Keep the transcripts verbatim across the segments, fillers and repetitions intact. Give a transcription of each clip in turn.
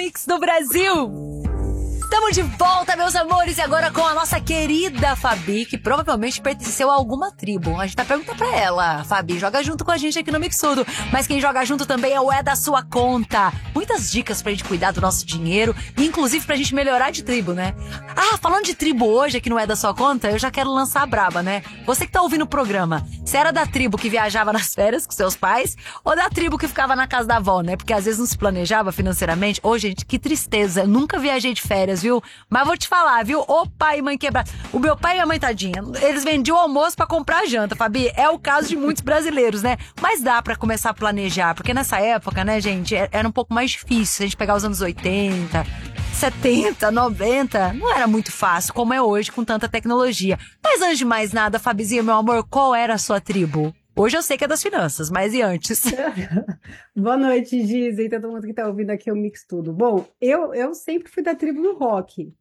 Mix do Brasil. Estamos de volta, meus amores, e agora com a nossa querida Fabi, que provavelmente pertenceu a alguma tribo. A gente tá perguntando pra ela. Fabi, joga junto com a gente aqui no Mixudo. Mas quem joga junto também é o É da Sua Conta. Muitas dicas pra gente cuidar do nosso dinheiro e inclusive pra gente melhorar de tribo, né? Ah, falando de tribo hoje aqui no É da Sua Conta, eu já quero lançar a braba, né? Você que tá ouvindo o programa, você era da tribo que viajava nas férias com seus pais ou da tribo que ficava na casa da avó, né? Porque às vezes não se planejava financeiramente. Ô, gente, que tristeza. Eu nunca viajei de férias, viu? Mas vou te falar, viu? Ô pai e mãe quebrados. O meu pai e a mãe, tadinha, eles vendiam o almoço pra comprar a janta, Fabi. É o caso de muitos brasileiros, né? Mas dá pra começar a planejar, porque nessa época, né, gente, era um pouco mais difícil. A gente pegar os anos oitenta, setenta, noventa, não era muito fácil como é hoje com tanta tecnologia. Mas antes de mais nada, Fabizinho, meu amor, qual era a sua tribo? Hoje eu sei que é das finanças, mas e antes? Boa noite, Giz, e todo mundo que tá ouvindo aqui o Mix Tudo. Bom, eu, eu sempre fui da tribo do rock.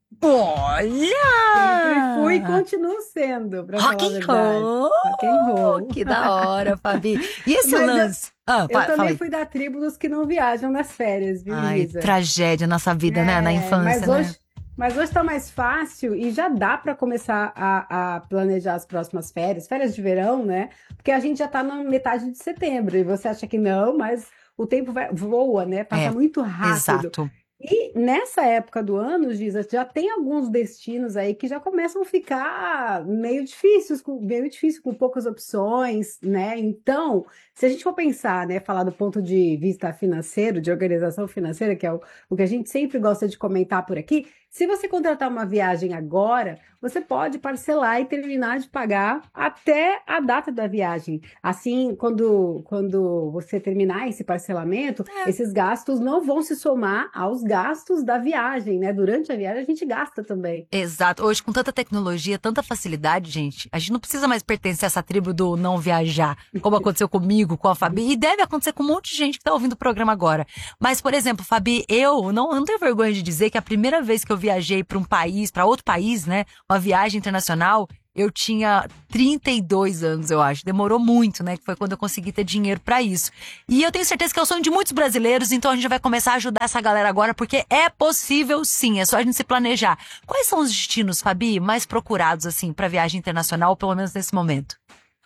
Sempre fui e Olha! continuo sendo, pra Rock falar a and verdade. roll! Rock and roll. Que da hora, Fabi. E esse Mas eu, lance? Ah, eu fa- fala também aí. fui da tribo dos que não viajam nas férias, viu, Ai, Isa? tragédia nossa vida, né? Na É, mas infância, né? hoje, mas hoje tá mais fácil e já dá para começar a, a planejar as próximas férias, férias de verão, né? Porque a gente já tá na metade de setembro e você acha que não, mas o tempo vai- voa, né? Passa É, muito rápido. exato. E nessa época do ano, Giza, já tem alguns destinos aí que já começam a ficar meio difíceis, com, meio difícil, com poucas opções, né? Então, se a gente for pensar, né, falar do ponto de vista financeiro, de organização financeira, que é o, o que a gente sempre gosta de comentar por aqui, se você contratar uma viagem agora, você pode parcelar e terminar de pagar até a data da viagem. Assim, quando, quando você terminar esse parcelamento, É. esses gastos não vão se somar aos gastos da viagem, né? Durante a viagem a gente gasta também. Exato. Hoje, com tanta tecnologia, tanta facilidade, gente, a gente não precisa mais pertencer a essa tribo do não viajar, como aconteceu comigo, com a Fabi, e deve acontecer com um monte de gente que tá ouvindo o programa agora. Mas, por exemplo, Fabi, eu não, eu não tenho vergonha de dizer que a primeira vez que eu viajei para um país, para outro país, né, uma viagem internacional, eu tinha trinta e dois anos, eu acho. Demorou muito, né? Que foi quando eu consegui ter dinheiro pra isso. E eu tenho certeza que é o sonho de muitos brasileiros, então a gente vai começar a ajudar essa galera agora, porque é possível sim, é só a gente se planejar. Quais são os destinos, Fabi, mais procurados, assim, pra viagem internacional, pelo menos nesse momento?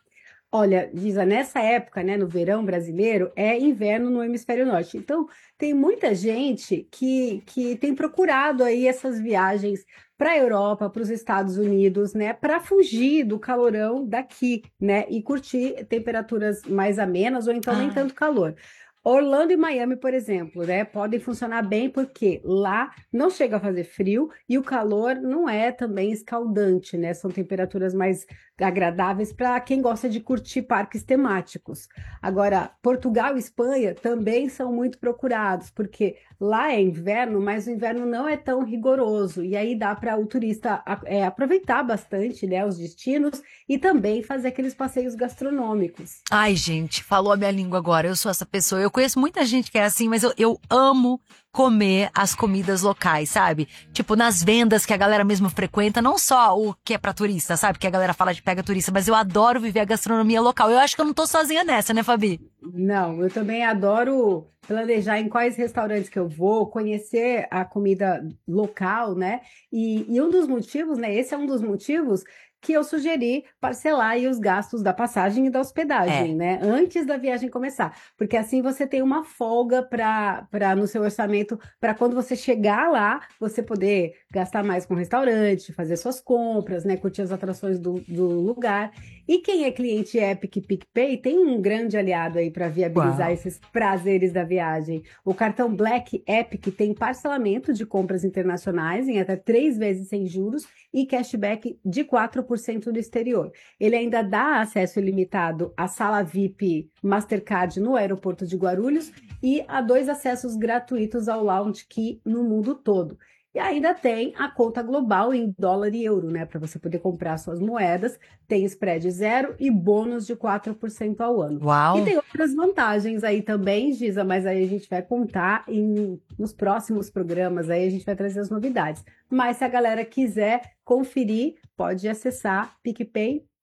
Olha, Lisa, nessa época, né, no verão brasileiro, é inverno no hemisfério norte. Então, tem muita gente que, que tem procurado aí essas viagens para a Europa, para os Estados Unidos, né, para fugir do calorão daqui, né, e curtir temperaturas mais amenas ou então nem Ah, tanto calor. Orlando e Miami, por exemplo, né, podem funcionar bem porque lá não chega a fazer frio e o calor não é também escaldante, né? São temperaturas mais agradáveis para quem gosta de curtir parques temáticos. Agora, Portugal e Espanha também são muito procurados, porque lá é inverno, mas o inverno não é tão rigoroso, e aí dá para o turista é, aproveitar bastante, né, os destinos e também fazer aqueles passeios gastronômicos. ai, gente, falou a minha língua agora. Eu sou essa pessoa. Eu conheço muita gente que é assim, mas eu, eu amo comer as comidas locais, sabe? Tipo, nas vendas que a galera mesmo frequenta, não só o que é pra turista, sabe? Que a galera fala de pega turista, mas eu adoro viver a gastronomia local. Eu acho que eu não tô sozinha nessa, né, Fabi? Não, eu também adoro planejar em quais restaurantes que eu vou, conhecer a comida local, né? E, e um dos motivos, né? Esse é um dos motivos que eu sugeri parcelar aí os gastos da passagem e da É. hospedagem, né? Antes da viagem começar, porque assim você tem uma folga para para no seu orçamento para quando você chegar lá você poder gastar mais com o restaurante, fazer suas compras, né? Curtir as atrações do, do lugar. E quem é cliente Epic e PicPay tem um grande aliado aí para viabilizar Uau. esses prazeres da viagem. O cartão Black Epic tem parcelamento de compras internacionais em até três vezes sem juros e cashback de quatro por cento no exterior. Ele ainda dá acesso ilimitado à sala V I P Mastercard no aeroporto de Guarulhos e a dois acessos gratuitos ao Lounge Key no mundo todo. E ainda tem a conta global em dólar e euro, né? Para você poder comprar suas moedas. Tem spread zero e bônus de quatro por cento ao ano. E Uau. tem outras vantagens aí também, Giza, mas aí a gente vai contar em, nos próximos programas, aí a gente vai trazer as novidades. Mas se a galera quiser conferir, pode acessar picpay.me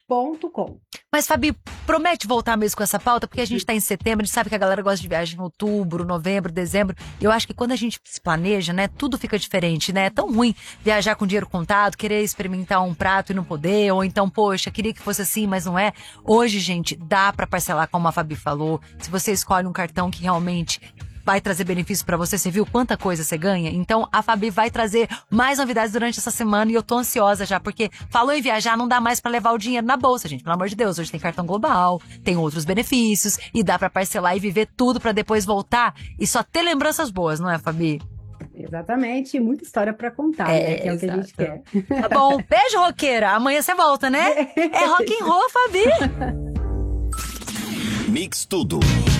ponto com. Mas, Fabi, promete voltar mesmo com essa pauta, porque a gente tá em setembro, a gente sabe que a galera gosta de viagem em outubro, novembro, dezembro. Eu acho que quando a gente se planeja, né, tudo fica diferente, né? É tão ruim viajar com dinheiro contado, querer experimentar um prato e não poder, ou então, poxa, queria que fosse assim, mas não é. Hoje, gente, dá pra parcelar, como a Fabi falou. Se você escolhe um cartão que realmente vai trazer benefício pra você, você viu quanta coisa você ganha? Então a Fabi vai trazer mais novidades durante essa semana e eu tô ansiosa já, porque falou em viajar, não dá mais pra levar o dinheiro na bolsa, gente, pelo amor de Deus. Hoje tem cartão global, tem outros benefícios e dá pra parcelar e viver tudo pra depois voltar e só ter lembranças boas, não é, Fabi? Exatamente, muita história pra contar, É, né? Que é exato. o que a gente quer. Tá bom, beijo, roqueira. Amanhã você volta, né? É rock and roll, Fabi. Mix Tudo.